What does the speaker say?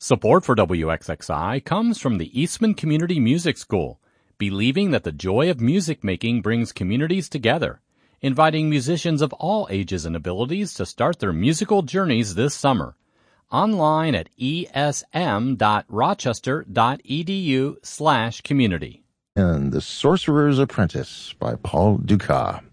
Support for WXXI comes from the Eastman Community Music School, believing that the joy of music making brings communities together, inviting musicians of all ages and abilities to start their musical journeys this summer. Online at esm.rochester.edu/community. And The Sorcerer's Apprentice by Paul Dukas.